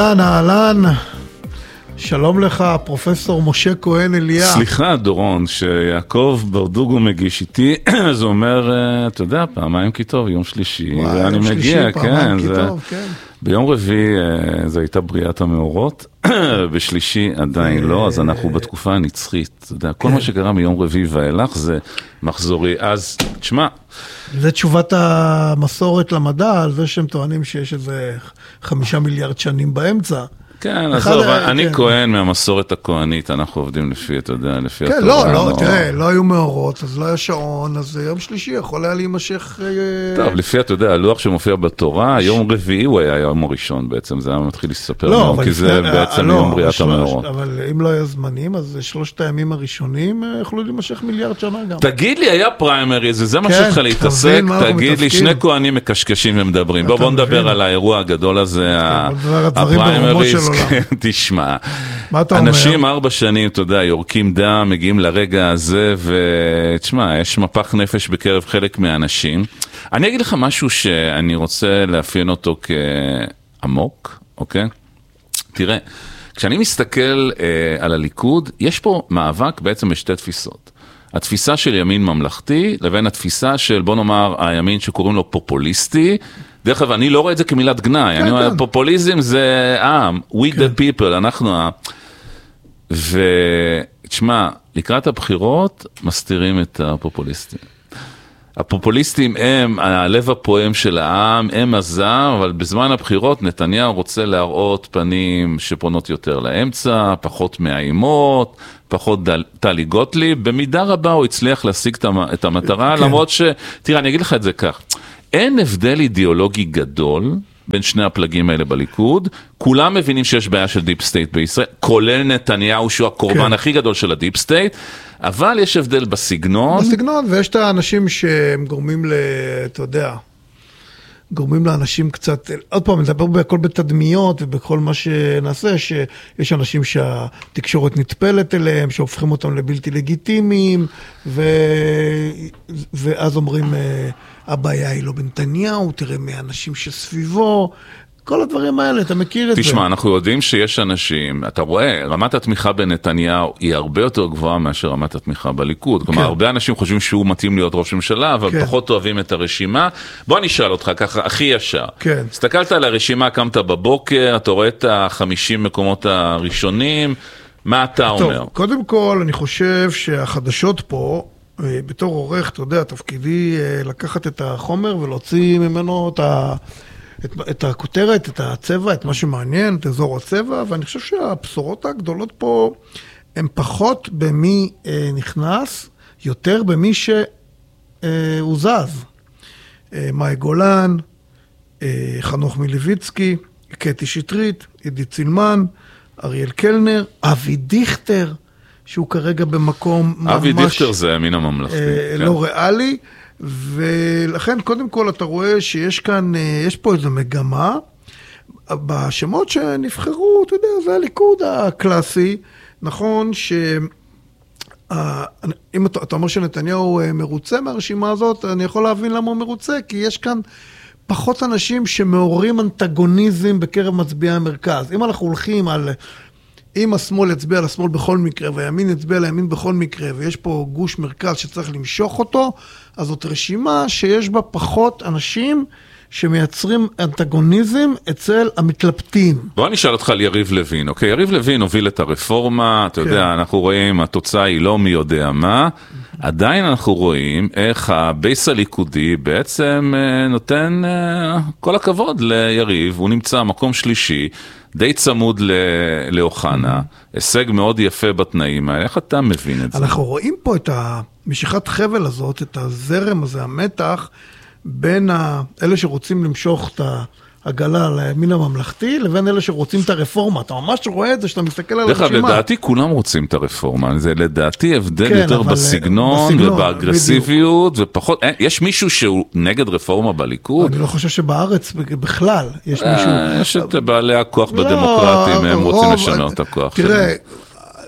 אהלן, שלום לך, פרופסור משה כהן אליה. סליחה, דורון, שיעקב ברדוגו מגיש איתי, אז הוא אומר, אתה יודע, פעמיים כי טוב, יום שלישי, ואני מגיע, כן, ביום רביעי זו הייתה בריאת המאורות, בשלישי עדיין לא, אז אנחנו בתקופה הנצחית, אתה יודע, כל מה שקרה מיום רביעי ואילך זה מחזורי, אז תשמע. זה תשובת המסורת למדע, על זה שהם טוענים שיש איזה 5 מיליארד שנים באמצע. כן, עזוב, אני כהן מהמסורת הכהנית, אנחנו עובדים לפי, אתה יודע, לפי התורה. כן, לא, תראה, לא היו מאורות, אז לא היה שעון, אז יום שלישי יכול היה להימשך... טוב, לפי, אתה יודע, הלוח שמופיע בתורה, יום רביעי הוא היה היום הראשון בעצם, זה היה מתחיל להספר לנו, כי זה בעצם יום בריאת המאורות. אבל אם לא היה זמנים, אז 3 הימים הראשונים יכולו להימשך מיליארד שנה גם. תגיד לי, היה פריימריז, זה מה שלך להתעסק, תגיד לי, 2 כהנים מקשקשים ומדברים. בוא נדבר על האירוע הגדול הזה, הפריימריז. תשמע, אנשים 4 שנים, אתה יודע, יורקים דם, מגיעים לרגע הזה, ותשמע, יש מפח נפש בקרב חלק מהאנשים. אני אגיד לך משהו שאני רוצה לאפיין אותו כעמוק, אוקיי? תראה, כשאני מסתכל על הליכוד, יש פה מאבק בעצם בשתי תפיסות. התפיסה של ימין ממלכתי, לבין התפיסה של, בוא נאמר, הימין שקוראים לו פופוליסטי, דרך אגב, אני לא רואה את זה כמילת גנאי, אני אומר, פופוליזם זה העם, we the people, אנחנו העם. ותשמע, לקראת הבחירות מסתירים את הפופוליסטים. הפופוליסטים הם הלב הפועם של העם, הם הזעם, אבל בזמן הבחירות נתניהו רוצה להראות פנים שפונות יותר לאמצע, פחות מאיימות, פחות טלי גוטליב, במידה רבה הוא הצליח להשיג את המטרה, למרות תראה, אני אגיד לך את זה כך, אין הבדל אידיאולוגי גדול בין שני הפלגים האלה בליכוד, כולם מבינים שיש בעיה של דיפ סטייט בישראל, כולל נתניהו שהוא הקורבן הכי גדול של הדיפ סטייט, אבל יש הבדל בסגנון. בסגנון, ויש את האנשים שהם גורמים אתה יודע, גורמים לאנשים קצת, עוד פעם, נדבר בכל בתדמיות ובכל מה שנעשה, שיש אנשים שהתקשורת נטפלת אליהם, שהופכים אותם לבלתי לגיטימיים, ואז אומרים, הבעיה היא לא בנתניהו, תראה מהאנשים שסביבו, כל הדברים האלה, אתה מכיר את זה. תשמע, אנחנו יודעים שיש אנשים, אתה רואה, רמת התמיכה בנתניהו היא הרבה יותר גבוהה מאשר רמת התמיכה בליכוד. כלומר, הרבה אנשים חושבים שהוא מתאים להיות ראש ממשלה, אבל פחות אוהבים את הרשימה. בוא אני אשאל אותך ככה, הכי ישר. הסתכלת על הרשימה, קמת בבוקר, אתה רואה את 50 מקומות הראשונים, מה אתה אומר? טוב, קודם כל, אני חושב שהחדשות פה, בתור עורך, אתה יודע, תפקידי לקחת את החומר ולהוציא ממנו את הכותרת, את הצבע, את מה שמעניין, את אזור הצבע, ואני חושב שהבשורות הגדולות פה הן פחות במי נכנס, יותר במי שהוא זז. מאי גולן, חנוך מלביצקי, קטי שטרית, עידית צילמן, אריאל קלנר, אבי דיכטר, שהוא כרגע במקום ממש... אבי דיכטר זה המין הממלכתי. לא ריאלי, ולכן קודם כל אתה רואה שיש כאן, יש פה איזו מגמה, בשמות שנבחרו, אתה יודע, זה הליכוד הקלאסי, נכון שאם אתה אומר שנתניהו מרוצה מהרשימה הזאת, אני יכול להבין למה הוא מרוצה, כי יש כאן פחות אנשים שמעוררים אנטגוניזם בקרב מצביעי המרכז. אם אנחנו הולכים על... אם השמאל יצביע לשמאל בכל מקרה, והימין יצביע לימין בכל מקרה, ויש פה גוש מרכז שצריך למשוך אותו, אז זאת רשימה שיש בה פחות אנשים שמייצרים אנטגוניזם אצל המתלבטים. בוא נשאל אותך על יריב לוין, אוקיי? יריב לוין הוביל את הרפורמה, אתה יודע, אנחנו רואים, התוצאה היא לא מי יודע מה, עדיין אנחנו רואים איך הבייס הליכודי בעצם נותן כל הכבוד ליריב, הוא נמצא מקום שלישי, די צמוד לאוחנה, הישג מאוד יפה בתנאים האלה, איך אתה מבין את זה? אנחנו רואים פה את המשיכת חבל הזאת, את הזרם הזה, המתח, בין אלה שרוצים למשוך את העגלה לימין הממלכתי, לבין אלה שרוצים את הרפורמה. אתה ממש רואה את זה שאתה מסתכל על הרשימה. דרך לדעתי כולם רוצים את הרפורמה, זה לדעתי הבדל יותר בסגנון ובאגרסיביות, ופחות, יש מישהו שהוא נגד רפורמה בליכוד? אני לא חושב שבארץ בכלל יש מישהו... יש את בעלי הכוח בדמוקרטים, הם רוצים לשנות את הכוח. תראה,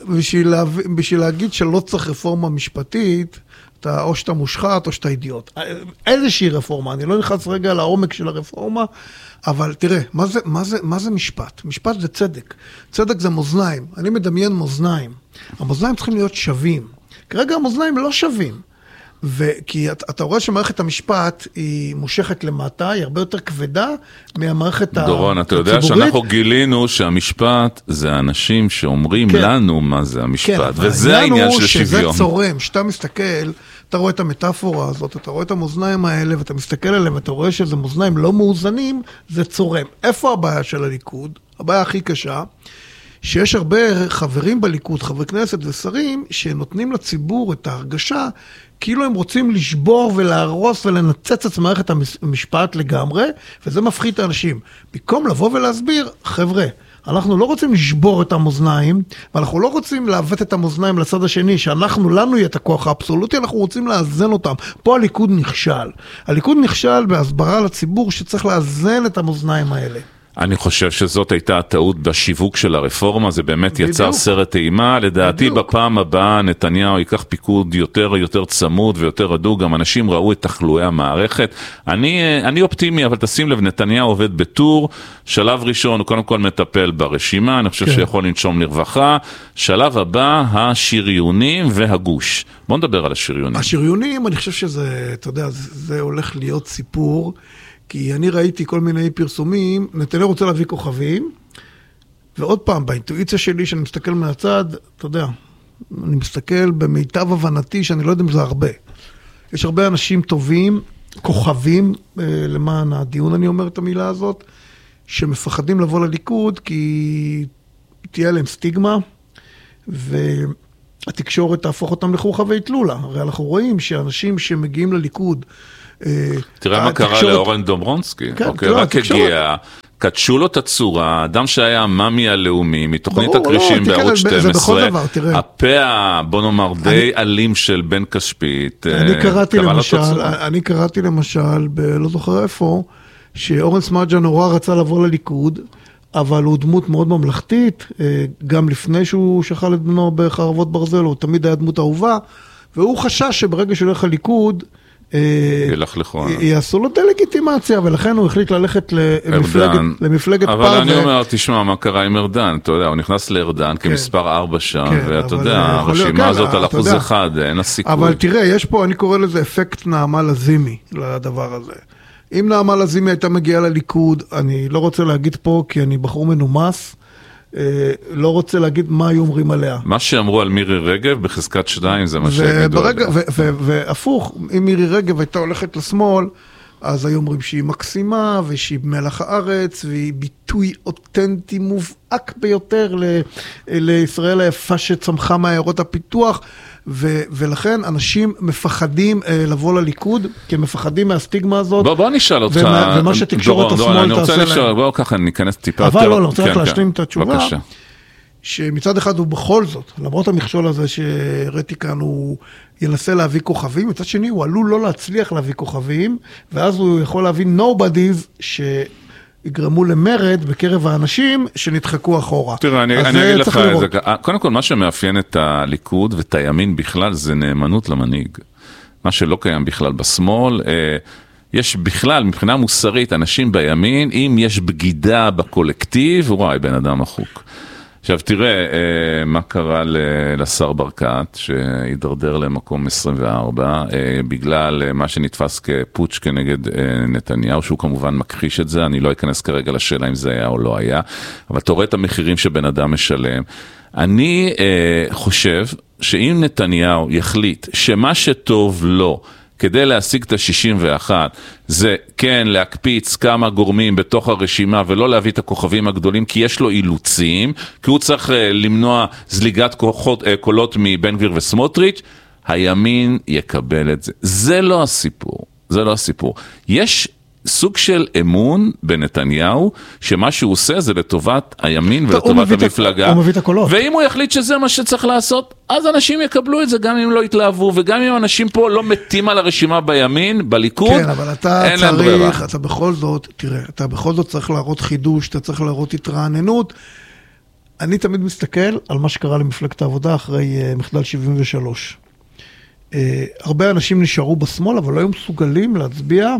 בשביל להגיד שלא צריך רפורמה משפטית, או שאתה מושחת או שאתה אידיוט. איזושהי רפורמה, אני לא נכנס רגע לעומק של הרפורמה, אבל תראה, מה זה משפט? משפט זה צדק. צדק זה מאזניים. אני מדמיין מאזניים. המאזניים צריכים להיות שווים. כרגע המאזניים לא שווים. כי אתה רואה שמערכת המשפט היא מושכת למטה, היא הרבה יותר כבדה מהמערכת הציבורית. דורון, אתה יודע שאנחנו גילינו שהמשפט זה האנשים שאומרים לנו מה זה המשפט, וזה העניין של שוויון. שזה צורם, שאתה מסתכל, אתה רואה את המטאפורה הזאת, אתה רואה את המאזניים האלה, ואתה מסתכל עליהם, ואתה רואה שזה מאזניים לא מאוזנים, זה צורם. איפה הבעיה של הליכוד? הבעיה הכי קשה, שיש הרבה חברים בליכוד, חברי כנסת ושרים, שנותנים לציבור את ההרגשה, כאילו הם רוצים לשבור ולהרוס ולנצץ את מערכת המשפט לגמרי, וזה מפחיד את האנשים. במקום לבוא ולהסביר, חבר'ה, אנחנו לא רוצים לשבור את המאזניים, ואנחנו לא רוצים לעוות את המאזניים לצד השני, לנו יהיה את הכוח האבסולוטי, אנחנו רוצים לאזן אותם. פה הליכוד נכשל. הליכוד נכשל בהסברה לציבור שצריך לאזן את המאזניים האלה. אני חושב שזאת הייתה הטעות בשיווק של הרפורמה, זה באמת יצר סרט אימה, לדעתי בפעם הבאה נתניהו ייקח פיקוד יותר צמוד ויותר הדוק, גם אנשים ראו את תחלואי המערכת, אני אופטימי, אבל תשים לב, נתניהו עובד בטור, שלב ראשון הוא קודם כל מטפל ברשימה, אני חושב שיכול לנשום לרווחה, שלב הבא, השריונים והגוש. בוא נדבר על השריונים. השריונים, אני חושב שזה, אתה יודע, זה הולך להיות סיפור, כי אני ראיתי כל מיני פרסומים, נתניהו רוצה להביא כוכבים, ועוד פעם, באינטואיציה שלי, שאני מסתכל מהצד, אתה יודע, אני מסתכל במיטב הבנתי, שאני לא יודע אם זה הרבה. יש הרבה אנשים טובים, כוכבים, למען הדיון אני אומר את המילה הזאת, שמפחדים לבוא לליכוד, כי תהיה להם סטיגמה, והתקשורת תהפוך אותם לכוכבי תלולה. הרי אנחנו רואים שאנשים שמגיעים לליכוד, תראה מה קרה לאורן דומרונסקי, רק הגיע, קדשו לו את הצורה, אדם שהיה המאמי הלאומי, מתוכנית הקרישים בערוץ 12, הפה, בוא נאמר, די אלים של בן כספית. אני קראתי למשל, לא זוכר איפה, שאורן סמדג'ה נורא רצה לבוא לליכוד, אבל הוא דמות מאוד ממלכתית, גם לפני שהוא שכל את בנו בחרבות ברזל, הוא תמיד היה דמות אהובה, והוא חשש שברגע שהוא הולך לליכוד, יעשו לו דלגיטימציה, ולכן הוא החליט ללכת למפלגת פר. אבל אני אומר, תשמע, מה קרה עם ארדן? אתה יודע, הוא נכנס לארדן כמספר 4 שם, ואתה יודע, הרשימה הזאת על 1%, אין הסיכוי. אבל תראה, יש פה, אני קורא לזה אפקט נעמה לזימי, לדבר הזה. אם נעמה לזימי הייתה מגיעה לליכוד, אני לא רוצה להגיד פה, כי אני בחור מנומס, לא רוצה להגיד מה היו אומרים עליה. מה שאמרו על מירי רגב בחזקת 2 זה מה שיגידו. והפוך, אם מירי רגב הייתה הולכת לשמאל, אז היו אומרים שהיא מקסימה, ושהיא מלח הארץ, והיא ביטוי אותנטי מובהק ביותר לישראל היפה שצמחה מעיירות הפיתוח, ולכן אנשים מפחדים לבוא לליכוד, כי הם מפחדים מהסטיגמה הזאת. בוא נשאל אותך, ומה שתקשורת השמאל תעשה להם. בוא ככה ניכנס טיפה. אבל לא, אני צריך להשלים את התשובה. שמצד אחד הוא בכל זאת, למרות המכשול הזה שהראיתי כאן, הוא ינסה להביא כוכבים, מצד שני הוא עלול לא להצליח להביא כוכבים, ואז הוא יכול להביא nobodies שיגרמו למרד בקרב האנשים שנדחקו אחורה. תראה, אני אגיד לך את זה. קודם כל, מה שמאפיין את הליכוד ואת הימין בכלל זה נאמנות למנהיג. מה שלא קיים בכלל בשמאל, יש בכלל, מבחינה מוסרית, אנשים בימין, אם יש בגידה בקולקטיב, וואי, בן אדם מחוק. עכשיו תראה מה קרה לשר ברקת שהידרדר למקום 24 בגלל מה שנתפס כפוטש כנגד נתניהו, שהוא כמובן מכחיש את זה, אני לא אכנס כרגע לשאלה אם זה היה או לא היה, אבל אתה רואה את המחירים שבן אדם משלם. אני חושב שאם נתניהו יחליט שמה שטוב לו כדי להשיג את ה-61, זה כן להקפיץ כמה גורמים בתוך הרשימה ולא להביא את הכוכבים הגדולים, כי יש לו אילוצים, כי הוא צריך למנוע זליגת קולות מבן גביר וסמוטריץ', הימין יקבל את זה. זה לא הסיפור, זה לא הסיפור. יש סוג של אמון בנתניהו, שמה שהוא עושה זה לטובת הימין ולטובת המפלגה. הוא מביא את הקולות. ואם הוא יחליט שזה מה שצריך לעשות, אז אנשים יקבלו את זה, גם אם לא יתלהבו, וגם אם אנשים פה לא מתים על הרשימה בימין, בליכוד, כן, אבל אתה צריך, אתה בכל זאת, תראה, אתה בכל זאת צריך להראות חידוש, אתה צריך להראות התרעננות. אני תמיד מסתכל על מה שקרה למפלגת העבודה אחרי מחדל 73. הרבה אנשים נשארו בשמאל, אבל לא היו מסוגלים להצביע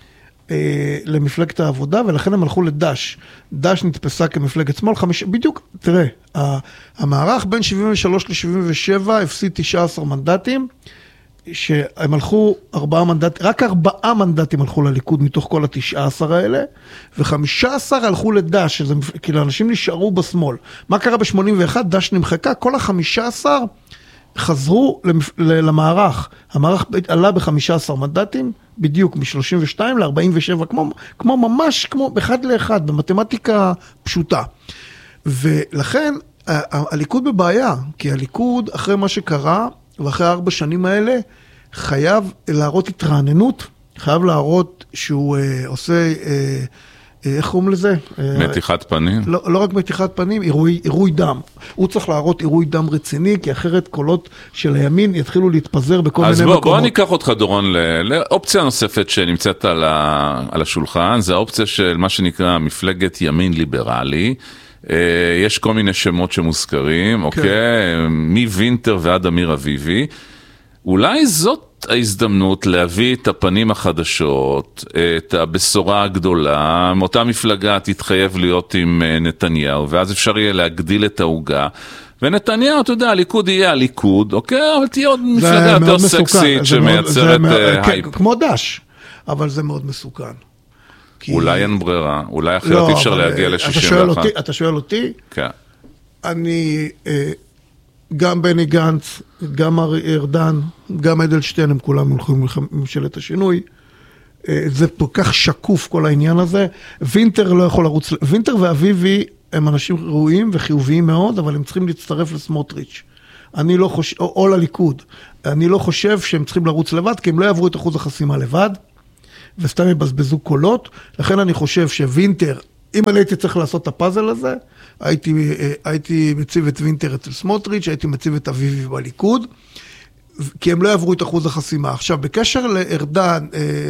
למפלגת העבודה, ולכן הם הלכו לדש. דש נתפסה כמפלגת שמאל, בדיוק, תראה, המערך בין 73 ל-77 הפסיד 19 מנדטים, שהם הלכו 4 מנדטים, רק 4 מנדטים הלכו לליכוד מתוך כל ה-19 האלה, ו-15 הלכו לדש, כאילו אנשים נשארו בשמאל. מה קרה ב-81? דש נמחקה, כל ה-15 חזרו למערך. המערך עלה ב-15 מנדטים, בדיוק מ-32 ל-47, כמו ממש, כמו אחד לאחד, במתמטיקה פשוטה. ולכן, הליכוד בבעיה, כי הליכוד, אחרי מה שקרה, ואחרי 4 שנים האלה, חייב להראות התרעננות, חייב להראות שהוא עושה, איך קוראים לזה? מתיחת פנים? לא רק מתיחת פנים, עירוי דם. הוא צריך להראות עירוי דם רציני, כי אחרת קולות של הימין יתחילו להתפזר בכל מיני מקומות. אז בוא ניקח אותך דורון לאופציה נוספת שנמצאת על השולחן, זה האופציה של מה שנקרא מפלגת ימין ליברלי, יש כל מיני שמות שמוזכרים, אוקיי? מווינטר ועד אמיר אביבי. אולי זאת ההזדמנות להביא את הפנים החדשות, את הבשורה הגדולה, מאותה מפלגה תתחייב להיות עם נתניהו, ואז אפשר יהיה להגדיל את ההוגה. ונתניהו, אתה יודע, הליכוד יהיה הליכוד, אוקיי? אבל תהיה עוד מפלגה יותר סקסית שמייצרת הייפ. כמו דש, אבל זה מאוד מסוכן. אולי אין ברירה, אולי אחרת אפשר להגיע ל-61. אתה שואל אותי? כן. אני, גם בני גנץ, גם ארדן, גם אדלשטיין, הם כולם הולכים לממשלת השינוי. זה כל כך שקוף כל העניין הזה. וינטר לא יכול לרוץ, וינטר ואביבי הם אנשים ראויים וחיוביים מאוד, אבל הם צריכים להצטרף לסמוטריץ'. אני לא חושב, או לליכוד. אני לא חושב שהם צריכים לרוץ לבד, כי הם לא יעברו את אחוז החסימה לבד. וסתם יבזבזו קולות, לכן אני חושב שווינטר, אם אני הייתי צריך לעשות את הפאזל הזה, הייתי מציב את וינטר אצל סמוטריץ', הייתי מציב את אביבי בליכוד, כי הם לא יעברו את אחוז החסימה. עכשיו, בקשר לארדן,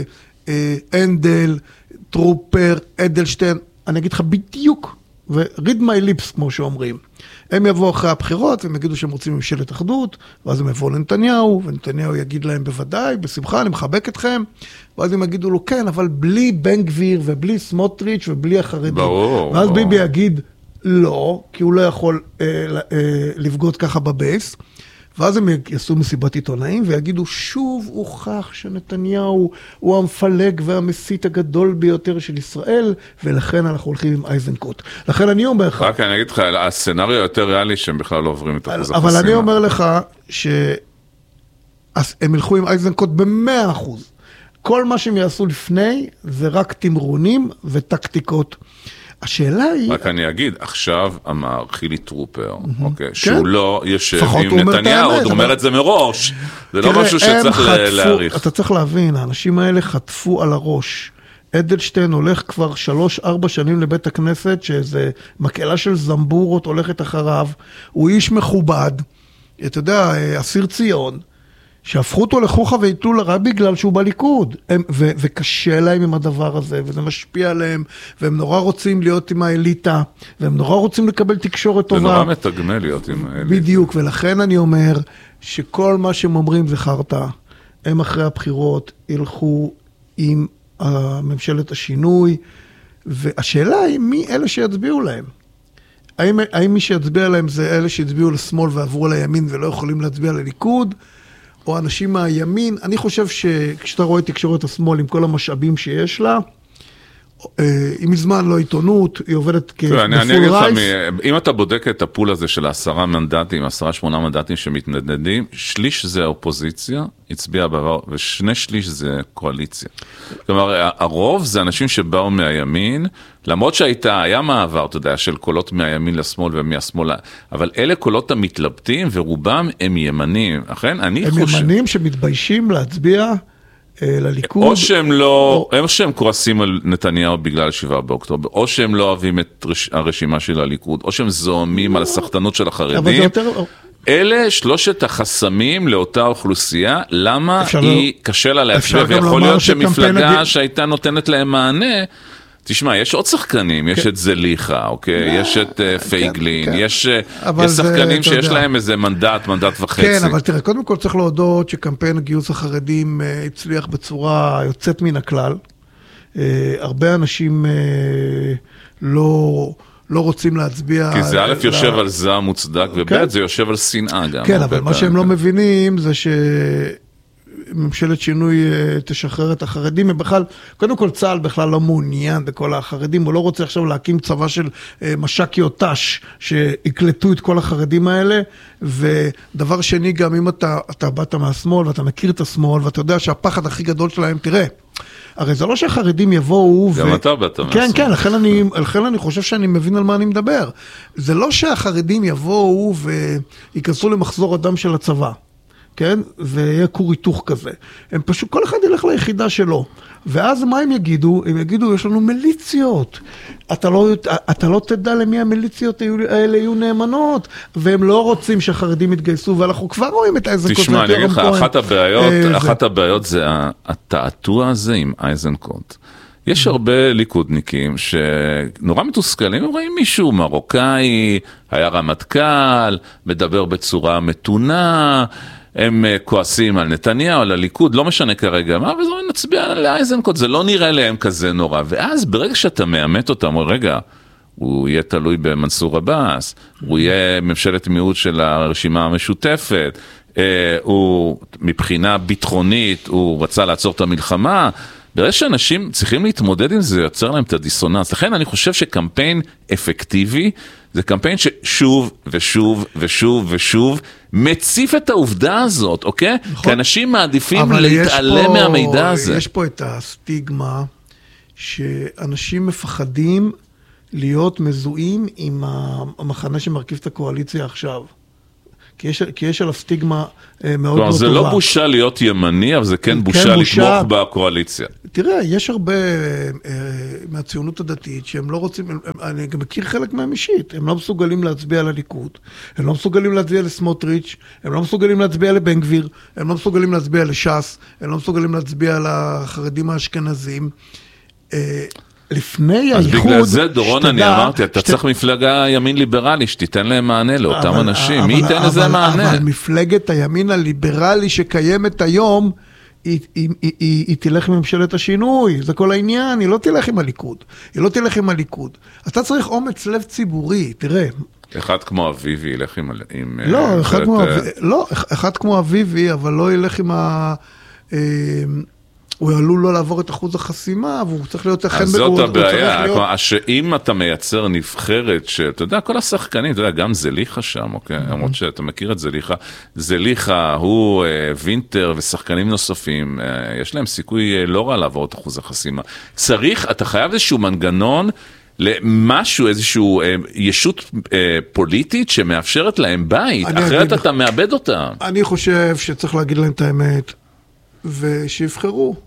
אנדל, טרופר, אדלשטיין, אני אגיד לך בדיוק, ו-read my lips, כמו שאומרים. הם יבואו אחרי הבחירות, והם יגידו שהם רוצים ממשלת אחדות, ואז הם יבואו לנתניהו, ונתניהו יגיד להם בוודאי, בשמחה, אני מחבק אתכם, ואז הם יגידו לו, כן, אבל בלי בן גביר, ובלי סמוטריץ', ובלי החרדים. ואז ביבי יגיד, לא, כי הוא לא יכול לבגוד ככה בבייס, ואז הם יעשו מסיבת עיתונאים, ויגידו, שוב הוכח שנתניהו הוא המפלג והמסית הגדול ביותר של ישראל, ולכן אנחנו הולכים עם אייזנקוט. לכן אני אומר לך... רק אני אגיד לך, הסצנריו יותר ריאלי שהם בכלל לא עוברים את אחוז החסימה. אבל אני אומר לך, שהם ילכו עם אייזנקוט ב100%. כל מה שהם יעשו לפני, זה רק תמרונים וטקטיקות. השאלה היא... רק אני אגיד, עכשיו אמר חילי טרופר, אוקיי, שהוא לא יושב עם נתניהו, הוא אומר את זה מראש, זה לא משהו שצריך להעריך. אתה צריך להבין, האנשים האלה חטפו על הראש. אדלשטיין הולך כבר 3-4 שנים לבית הכנסת, שאיזה מקהלה של זמבורות הולכת אחריו, הוא איש מכובד, אתה יודע, אסיר ציון, שהפכו אותו לחוכה והיתלו לרע בגלל שהוא בליכוד, וקשה להם עם הדבר הזה, וזה משפיע עליהם, והם נורא רוצים להיות עם האליטה, והם נורא רוצים לקבל תקשורת טובה. זה נורא מתגמל להיות עם האליטה. בדיוק, ולכן אני אומר, שכל מה שהם אומרים זה חרטא, הם אחרי הבחירות ילכו עם ממשלת השינוי, והשאלה היא מי אלה שיצביעו להם. האם מי שיצביע להם זה אלה שיצביעו לשמאל ועברו לימין ולא יכולים להצביע לליכוד, או אנשים מהימין? אני חושב שכשאתה רואה תקשורת השמאל עם כל המשאבים שיש לה, היא מזמן לא עיתונות, היא עובדת בפול רייס. אם אתה בודק את הפול הזה של 10 מנדטים, 10-8 מנדטים שמתנדדים, שליש זה האופוזיציה, הצביע בעבר, ו2/3 זה קואליציה. כלומר, הרוב זה אנשים שבאו מהימין, למרות היה מעבר, אתה יודע, של קולות מהימין לשמאל ומהשמאל, אבל אלה קולות המתלבטים, ורובם הם ימנים. אכן, אני חושב... הם ימנים שמתביישים להצביע... לליכוד. או שהם כועסים על נתניהו בגלל 7 באוקטובר, או שהם לא אוהבים את הרשימה של הליכוד, או שהם זוהמים על הסחטנות של החרדים. אלה 3 החסמים לאותה אוכלוסייה, למה היא קשה לה להצביע, ויכול להיות שמפלגה שהייתה נותנת להם מענה, תשמע, יש עוד שחקנים, יש את זליכה, אוקיי? יש את פייגלין, יש שחקנים שיש להם איזה מנדט וחצי. כן, אבל תראה, קודם כל צריך להודות שקמפיין הגיוס החרדים הצליח בצורה יוצאת מן הכלל. הרבה אנשים לא רוצים להצביע... כי זה א' יושב על זעם מוצדק, וב' זה יושב על שנאה גם. כן, אבל מה שהם לא מבינים זה שממשלת שינוי תשחרר את החרדים, ובכלל, קודם כל צה"ל בכלל לא מעוניין בכל החרדים, הוא לא רוצה עכשיו להקים צבא של מש"קי או ת"ש, שיקלטו את כל החרדים האלה, ודבר שני, גם אם אתה באת מהשמאל, ואתה מכיר את השמאל, ואתה יודע שהפחד הכי גדול שלהם, תראה, הרי זה לא שהחרדים יבואו גם אתה באת מהשמאל. כן, כן, לכן אני חושב שאני מבין על מה אני מדבר. זה לא שהחרדים יבואו וייכנסו למחזור הדם של הצבא. כן? ויהיה כור היתוך כזה. הם פשוט, כל אחד ילך ליחידה שלו. ואז מה הם יגידו? הם יגידו, יש לנו מיליציות. אתה לא תדע למי המיליציות האלה יהיו נאמנות, והם לא רוצים שהחרדים יתגייסו, ואנחנו כבר רואים את איזנקוט. תשמע, אני אגיד לך, אחת הבעיות זה התעתוע הזה עם איזנקוט. יש הרבה ליכודניקים שנורא מתוסכלים, הם רואים מישהו מרוקאי, היה רמטכ"ל, מדבר בצורה מתונה, הם כועסים על נתניהו, על הליכוד, לא משנה כרגע מה, וזה נצביע לאייזנקוט, זה לא נראה להם כזה נורא. ואז ברגע שאתה מאמת אותם, רגע, הוא יהיה תלוי במנסור עבאס, הוא יהיה ממשלת מיעוט של הרשימה המשותפת, הוא מבחינה ביטחונית, הוא רצה לעצור את המלחמה, ברגע שאנשים צריכים להתמודד עם זה, יוצר להם את הדיסוננס. לכן אני חושב שקמפיין אפקטיבי, זה קמפיין ששוב ושוב ושוב ושוב מציף את העובדה הזאת, אוקיי? נכון. כי אנשים מעדיפים להתעלם מהמידע הזה. יש פה את הסטיגמה שאנשים מפחדים להיות מזוהים עם המחנה שמרכיב את הקואליציה עכשיו. כי יש עליו סטיגמה מאוד טובה. זה לא בושה להיות ימני, אבל זה כן בושה לתמוך בקואליציה. תראה, יש הרבה מהציונות הדתית שהם לא רוצים, אני גם מכיר חלק מהם אישית, הם לא מסוגלים להצביע לליכוד, הם לא מסוגלים להצביע לסמוטריץ', הם לא מסוגלים להצביע לבן גביר, הם לא מסוגלים להצביע לש"ס, הם לא מסוגלים להצביע לחרדים האשכנזים. לפני אז האיחוד, בגלל זה, דורון, אני אמרתי, אתה צריך מפלגה ימין ליברלי, שתיתן להם מענה לאותם אנשים. מי ייתן לזה מענה? אבל מפלגת הימין הליברלי שקיימת היום, היא תלך עם ממשלת השינוי, זה כל העניין, היא לא תלך עם הליכוד. היא לא תלך עם הליכוד. אתה צריך אומץ לב ציבורי, תראה. אחד כמו אביבי ילך עם... לא, אחד כמו אביבי, אבל לא ילך עם ה... הוא עלול לא לעבור את אחוז החסימה, והוא צריך להיות... אז זאת הבעיה, שאם אתה מייצר נבחרת, שאתה יודע, כל השחקנים, אתה יודע, גם זליכה שם, אוקיי? למרות שאתה מכיר את זליכה, הוא וינטר ושחקנים נוספים, יש להם סיכוי לא רע לעבור את אחוז החסימה. אתה חייב איזשהו מנגנון, למשהו, איזשהו ישות פוליטית שמאפשרת להם בית, אחרת אתה מאבד אותם. אני חושב שצריך להגיד להם את האמת, ושיבחרו.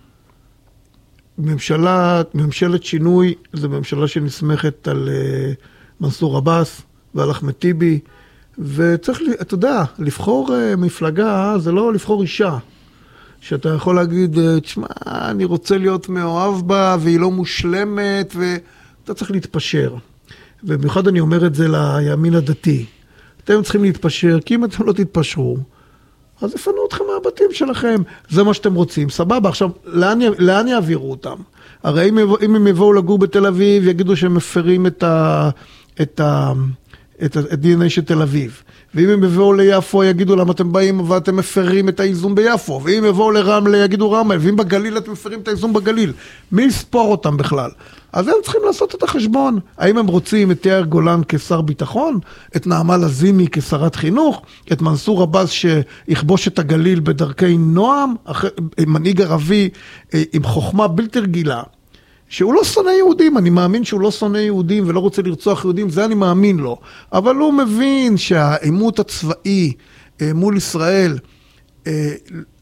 ממשלת שינוי, זו ממשלה שנסמכת על מנסור עבאס ועל אחמד טיבי, וצריך, אתה יודע, לבחור מפלגה, זה לא לבחור אישה, שאתה יכול להגיד, תשמע, אני רוצה להיות מאוהב בה, והיא לא מושלמת, ואתה צריך להתפשר. ובמיוחד אני אומר את זה לימין הדתי. אתם צריכים להתפשר, כי אם אתם לא תתפשרו, אז יפנו אתכם מהבתים שלכם. זה מה שאתם רוצים. סבבה. עכשיו, לאן יעבירו אותם? הרי אם הם יבואו לגור בתל אביב, יגידו שהם מפרים את DNA של תל אביב. ואם הם יבואו ליפו, יגידו למה אתם באים ואתם מפרים את האיזון ביפו. ואם יבואו לרמלה, יגידו רמלה. ואם בגליל אתם מפרים את האיזון בגליל. מי יספור אותם בכלל? אז הם צריכים לעשות את החשבון. האם הם רוצים את יאיר גולן כשר ביטחון, את נעמה לזימי כשרת חינוך, את מנסור עבאס שיכבוש את הגליל בדרכי נועם, מנהיג ערבי עם חוכמה בלתי רגילה, שהוא לא שונא יהודים, אני מאמין שהוא לא שונא יהודים ולא רוצה לרצוח יהודים, זה אני מאמין לו. אבל הוא מבין שהעימות הצבאי מול ישראל,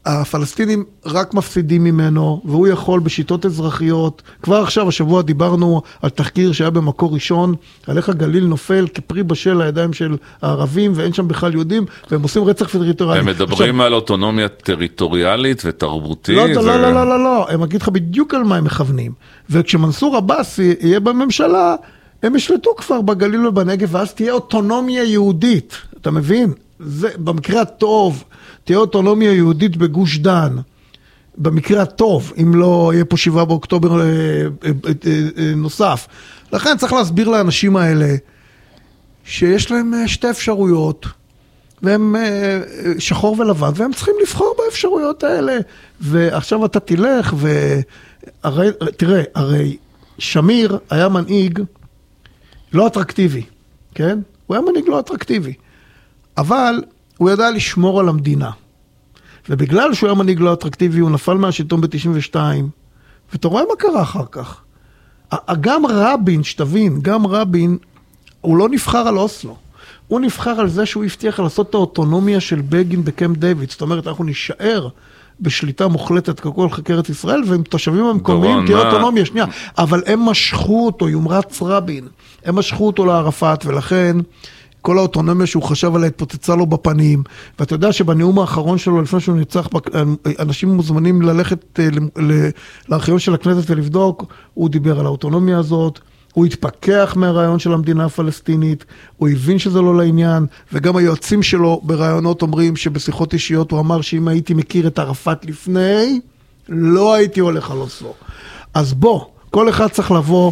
הפלסטינים רק מפסידים ממנו, והוא יכול בשיטות אזרחיות. כבר עכשיו, השבוע דיברנו על תחקיר שהיה במקור ראשון, על איך הגליל נופל כפרי בשל לידיים של הערבים, ואין שם בכלל יהודים, והם עושים רצח טריטוריאלי. הם מדברים על אוטונומיה טריטוריאלית ותרבותית. לא, הם אגיד לך בדיוק על מה הם מכוונים. וכשמנסור עבאס יהיה בממשלה, הם ישלטו כבר בגליל ובנגב, ואז תהיה אוטונומיה יהודית. אתה מבין? זה, במקרה הטוב, תהיה אוטונומיה יהודית בגוש דן. במקרה הטוב, אם לא יהיה פה 7 באוקטובר נוסף. לכן צריך להסביר לאנשים האלה, שיש להם שתי אפשרויות, והם שחור ולבן, והם צריכים לבחור באפשרויות האלה. ועכשיו אתה תלך, תראה, הרי שמיר היה מנהיג לא אטרקטיבי, כן? הוא היה מנהיג לא אטרקטיבי. אבל הוא ידע לשמור על המדינה. ובגלל שהוא היה מנהיג לא אטרקטיבי, הוא נפל מהשלטון ב-92, ואתה רואה מה קרה אחר כך. גם רבין, שתבין, גם רבין, הוא לא נבחר על אוסלו. הוא נבחר על זה שהוא הבטיח לעשות את האוטונומיה של בגין בקמפ דיוויד. זאת אומרת, אנחנו נשאר בשליטה מוחלטת ככל חקרת ישראל, ועם תושבים המקומיים תהיה אוטונומיה, שנייה. אבל הם משכו אותו, יומרץ רבין. הם משכו אותו לערפאת, ולכן כל האוטונומיה שהוא חשב עליה התפוצצה לו בפנים, ואתה יודע שבנאום האחרון שלו, לפני שהוא ניצח, אנשים מוזמנים ללכת לארכיון של הכנסת ולבדוק, הוא דיבר על האוטונומיה הזאת, הוא התפכח מהרעיון של המדינה הפלסטינית, הוא הבין שזה לא לעניין, וגם היועצים שלו ברעיונות אומרים שבשיחות אישיות הוא אמר שאם הייתי מכיר את ערפאת לפני, לא הייתי הולך על אוסלו. אז בוא, כל אחד צריך לבוא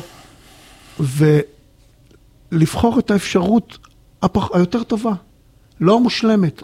ולבחור את האפשרות היותר טובה, לא מושלמת,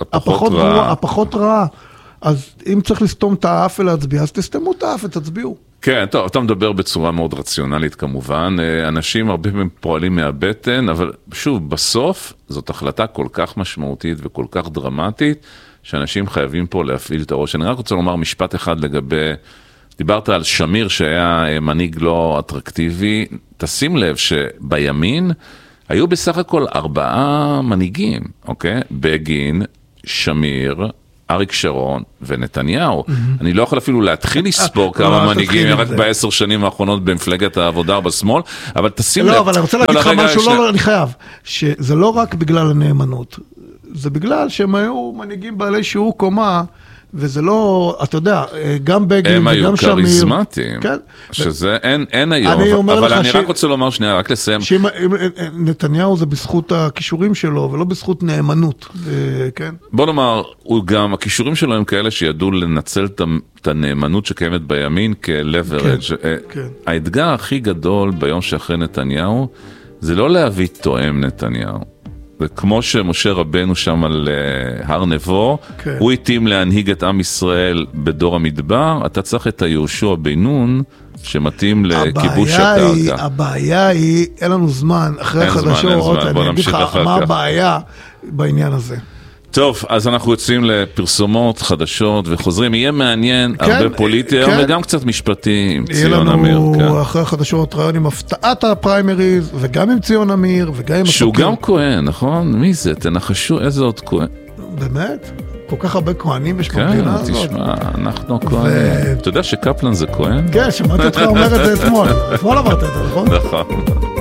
הפחות רעה. אז אם צריך לסתום את האף ולהצביע, אז תסתמו את האף ותצביעו. כן, אתה מדבר בצורה מאוד רציונלית כמובן, אנשים הרבה פעמים פועלים מהבטן, אבל שוב, בסוף זאת החלטה כל כך משמעותית וכל כך דרמטית, שאנשים חייבים פה להפעיל את הראש. אני רק רוצה לומר משפט אחד לגבי, דיברת על שמיר שהיה מנהיג לא אטרקטיבי, תשים לב שבימין היו בסך הכל 4 מנהיגים, אוקיי? בגין, שמיר, אריק שרון ונתניהו. אני לא יכול אפילו להתחיל לספור כמה מנהיגים רק ב10 שנים האחרונות במפלגת העבודה או בשמאל, אבל תשים לב. לא, אבל אני רוצה להגיד לך משהו, אני חייב, שזה לא רק בגלל הנאמנות, זה בגלל שהם היו מנהיגים בעלי שיעור קומה, וזה לא, אתה יודע, גם בגין וגם שמיר. הם היו קריזמטיים, שזה אין היום, אבל אני רק רוצה לומר שנייה, רק לסיים. נתניהו זה בזכות הכישורים שלו, ולא בזכות נאמנות, כן? בוא נאמר, גם הכישורים שלו הם כאלה שידעו לנצל את הנאמנות שקיימת בימין כלברג'. האתגר הכי גדול ביום שאחרי נתניהו, זה לא להביא תואם נתניהו. וכמו שמשה רבנו שם על הר נבו, הוא התאים להנהיג את עם ישראל בדור המדבר, אתה צריך את היהושע בן נון שמתאים לכיבוש הקרקע. הבעיה היא, אין לנו זמן, אחרי החדשות, אני אגיד לך מה הבעיה בעניין הזה. טוב, אז אנחנו יוצאים לפרסומות חדשות וחוזרים, יהיה מעניין, הרבה פוליטי, וגם קצת משפטי עם ציון אמיר. יהיה לנו אחרי החדשות רעיון עם הפתעת הפריימריז, וגם עם ציון אמיר, וגם עם... שהוא גם כהן, נכון? מי זה? תנחשו איזה עוד כהן. באמת? כל כך הרבה כהנים יש במדינה הזאת. כן, תשמע, אנחנו כהנים. אתה יודע שקפלן זה כהן? כן, שמעתי אותך אומר את זה אתמול. אתמול אמרת את זה, נכון? נכון.